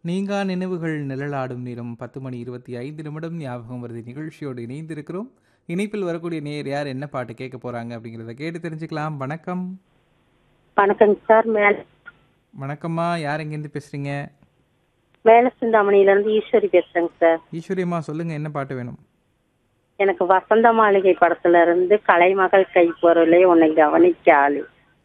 நீங்கா நினைவுகள் நிழலாடும் நேரம் 10:25 ஞாபகம் வருது நிகழ்ச்சியோடு இணைந்திருக்கிறோம். இணைப்பில் வரக்கூடிய நேயர் யார், என்ன பாட்டு கேட்க போறாங்க அப்படிங்கிறத கேட்டு தெரிஞ்சுக்கலாம். வணக்கம். வணக்கங்க சார். வணக்கம்மா, யார் எங்கேருந்து பேசுறீங்க? மேல சிந்தாமணியில இருந்து ஈஸ்வரி பேசுறேங்க சார். ஈஸ்வரியம்மா, சொல்லுங்க, என்ன பாட்டு வேணும்? எனக்கு வசந்த மாளிகை படத்துல இருந்து கலைமகள் கைப்பொருளே உன்னை கவனிக்க ஆளு